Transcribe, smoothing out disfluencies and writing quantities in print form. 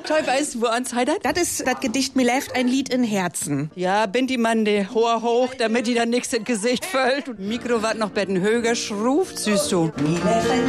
Toll, weißt du, wo ans heidert? Das ist das Gedicht Mir läuft ein Lied in Herzen. Ja, bind die Mann de hoch, damit die dann nix ins Gesicht fällt. Und Mikro wat noch betten höger schruft, süß du. Mir läuft ein